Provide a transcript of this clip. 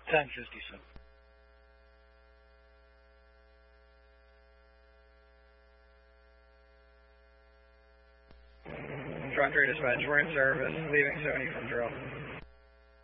10:57. Front 3 dispatch, we're in service, leaving Sony from drill.